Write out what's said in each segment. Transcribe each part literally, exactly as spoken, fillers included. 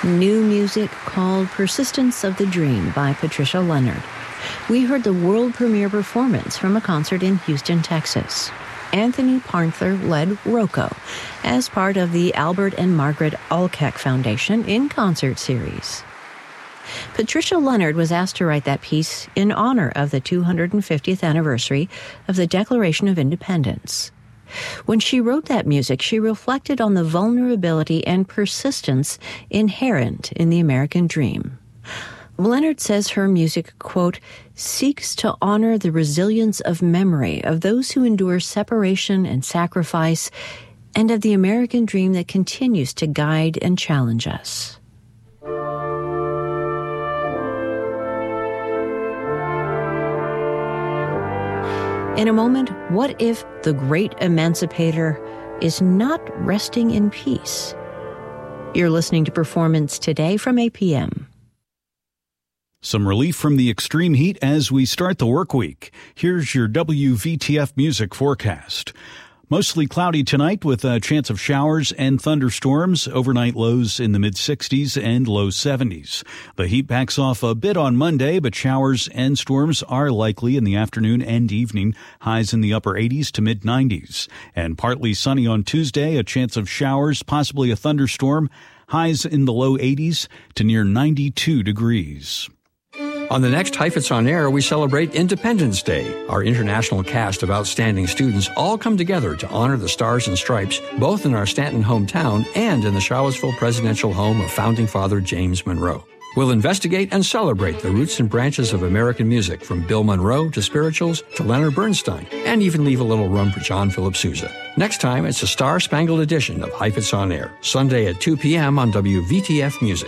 New music called Persistence of the Dream by Patricia Leonard. We heard the world premiere performance from a concert in Houston, Texas. Anthony Parnther led Rocco as part of the Albert and Margaret Alkeck Foundation in Concert series. Patricia Leonard was asked to write that piece in honor of the two hundred fiftieth anniversary of the Declaration of Independence. When she wrote that music, she reflected on the vulnerability and persistence inherent in the American dream. Leonard says her music, quote, seeks to honor the resilience of memory of those who endure separation and sacrifice, and of the American dream that continues to guide and challenge us. In a moment, what if the great emancipator is not resting in peace? You're listening to Performance Today from A P M. Some relief from the extreme heat as we start the work week. Here's your W V T F music forecast. Mostly cloudy tonight with a chance of showers and thunderstorms. Overnight lows in the mid-sixties and low seventies. The heat backs off a bit on Monday, but showers and storms are likely in the afternoon and evening. Highs in the upper eighties to mid-nineties. And partly sunny on Tuesday, a chance of showers, possibly a thunderstorm. Highs in the low eighties to near ninety-two degrees. On the next Heifetz on Air, we celebrate Independence Day. Our international cast of outstanding students all come together to honor the Stars and Stripes, both in our Stanton hometown and in the Charlottesville presidential home of Founding Father James Monroe. We'll investigate and celebrate the roots and branches of American music, from Bill Monroe to spirituals to Leonard Bernstein, and even leave a little room for John Philip Sousa. Next time, it's a star-spangled edition of Heifetz on Air, Sunday at two p.m. on W V T F Music.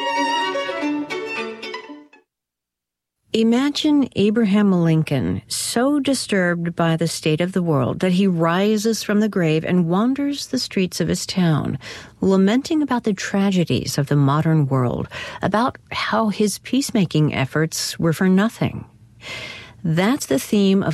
Imagine Abraham Lincoln so disturbed by the state of the world that he rises from the grave and wanders the streets of his town, lamenting about the tragedies of the modern world, about how his peacemaking efforts were for nothing. That's the theme of